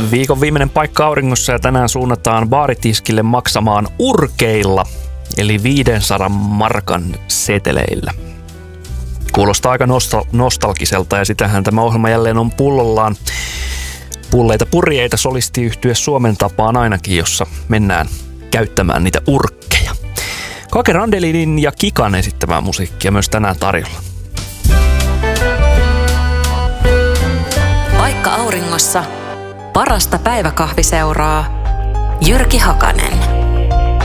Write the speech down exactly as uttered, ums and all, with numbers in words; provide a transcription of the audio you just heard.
Viikon viimeinen paikka auringossa ja tänään suunnataan baaritiskille maksamaan urkeilla, eli viisisataa markan seteleillä. Kuulostaa aika nostal- nostalgiselta ja sitähän tämä ohjelma jälleen on pullollaan. Pulleita purjeita solistiyhtye Suomen tapaan ainakin, jossa mennään käyttämään niitä urkkeja. Kake Randelinin ja Kikan esittämää musiikkia myös tänään tarjolla. Paikka auringossa. Parasta päiväkahviseuraa. Jyrki Hakanen.